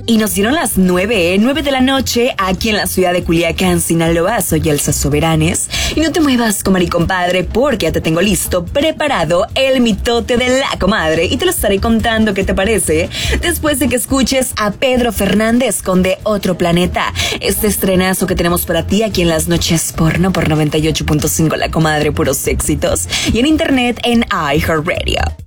Y nos dieron las 9 de la noche, aquí en la ciudad de Culiacán, Sinaloa. Soy Elsa Soberanes. Y no te muevas, comadre y compadre, porque ya te tengo listo, preparado, el mitote de la comadre. Y te lo estaré contando, ¿qué te parece? Después de que escuches a Pedro Fernández con De Otro Planeta. Este estrenazo que tenemos para ti aquí en Las Noches Porno por 98.5 La Comadre, puros éxitos. Y en internet en iHeartRadio.